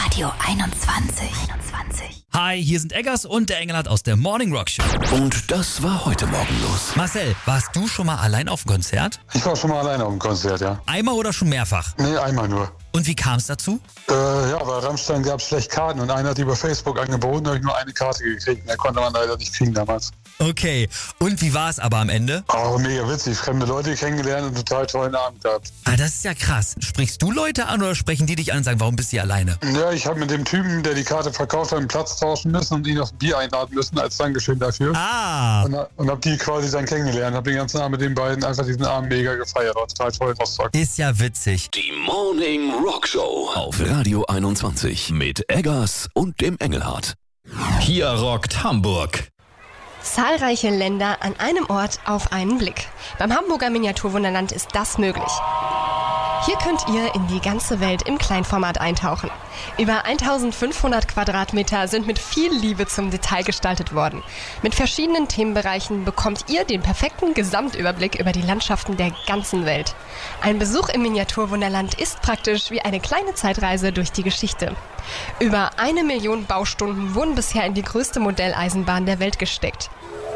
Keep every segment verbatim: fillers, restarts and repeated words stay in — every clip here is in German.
Radio einundzwanzig. Hi, hier sind Eggers und der Engelhardt aus der Morning Rock Show. Und das war heute Morgen los. Marcel, warst du schon mal allein auf dem Konzert? Ich war schon mal alleine auf dem Konzert, ja. Einmal oder schon mehrfach? Nee, einmal nur. Und wie kam es dazu? Äh, ja, bei Rammstein gab es schlecht Karten und einer hat über Facebook angeboten, da habe ich nur eine Karte gekriegt. Mehr konnte man leider nicht kriegen damals. Okay, und wie war es aber am Ende? Aber mega witzig, fremde Leute kennengelernt und total tollen Abend gehabt. Ah, das ist ja krass. Sprichst du Leute an oder sprechen die dich an und sagen, warum bist du hier alleine? Ja, ich habe mit dem Typen, der die Karte verkauft hat, einen Platz tauschen müssen und ihn aufs Bier einladen müssen als Dankeschön dafür. Ah. Und, und habe die quasi dann kennengelernt, habe den ganzen Abend mit den beiden einfach diesen Abend mega gefeiert. War total toll, Rostock. Ist ja witzig. Die Morning Rock Show auf Radio einundzwanzig mit Eggers und dem Engelhardt. Hier rockt Hamburg. Zahlreiche Länder an einem Ort auf einen Blick. Beim Hamburger Miniaturwunderland ist das möglich. Hier könnt ihr in die ganze Welt im Kleinformat eintauchen. Über eintausendfünfhundert Quadratmeter sind mit viel Liebe zum Detail gestaltet worden. Mit verschiedenen Themenbereichen bekommt ihr den perfekten Gesamtüberblick über die Landschaften der ganzen Welt. Ein Besuch im Miniaturwunderland ist praktisch wie eine kleine Zeitreise durch die Geschichte. Über eine Million Baustunden wurden bisher in die größte Modelleisenbahn der Welt gesteckt.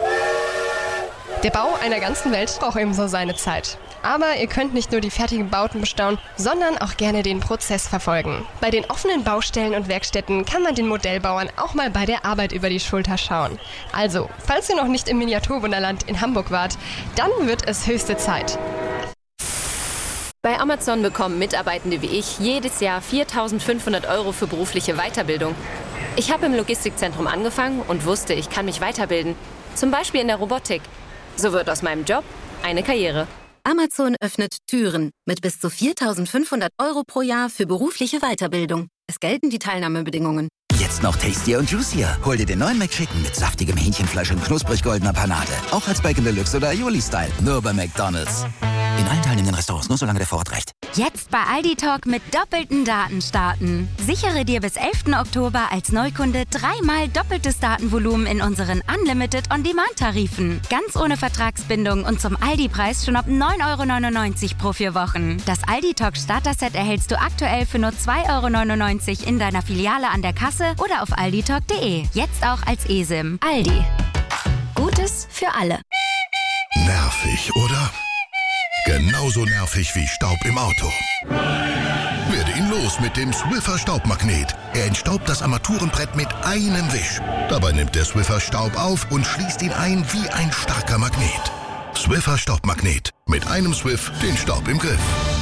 Der Bau einer ganzen Welt braucht ebenso seine Zeit. Aber ihr könnt nicht nur die fertigen Bauten bestaunen, sondern auch gerne den Prozess verfolgen. Bei den offenen Baustellen und Werkstätten kann man den Modellbauern auch mal bei der Arbeit über die Schulter schauen. Also, falls ihr noch nicht im Miniaturwunderland in Hamburg wart, dann wird es höchste Zeit. Bei Amazon bekommen Mitarbeitende wie ich jedes Jahr viertausendfünfhundert Euro für berufliche Weiterbildung. Ich habe im Logistikzentrum angefangen und wusste, ich kann mich weiterbilden. Zum Beispiel in der Robotik. So wird aus meinem Job eine Karriere. Amazon öffnet Türen mit bis zu viertausendfünfhundert Euro pro Jahr für berufliche Weiterbildung. Es gelten die Teilnahmebedingungen. Jetzt noch tastier und juicier. Hol dir den neuen McChicken mit saftigem Hähnchenfleisch und knusprig goldener Panade. Auch als Bacon Deluxe oder Aioli-Style. Nur bei McDonald's. In allen teilnehmenden Restaurants, nur solange der Vorrat reicht. Jetzt bei Aldi Talk mit doppelten Daten starten. Sichere dir bis elften Oktober als Neukunde dreimal doppeltes Datenvolumen in unseren Unlimited On-Demand-Tarifen. Ganz ohne Vertragsbindung und zum Aldi-Preis schon ab neun Euro neunundneunzig pro vier Wochen. Das Aldi Talk Starter-Set erhältst du aktuell für nur zwei Euro neunundneunzig in deiner Filiale an der Kasse oder auf alditalk punkt de. Jetzt auch als eSIM. Aldi. Gutes für alle. Nervig, oder? Genauso nervig wie Staub im Auto. Werde ihn los mit dem Swiffer Staubmagnet. Er entstaubt das Armaturenbrett mit einem Wisch. Dabei nimmt der Swiffer Staub auf und schließt ihn ein wie ein starker Magnet. Swiffer Staubmagnet. Mit einem Swiff den Staub im Griff.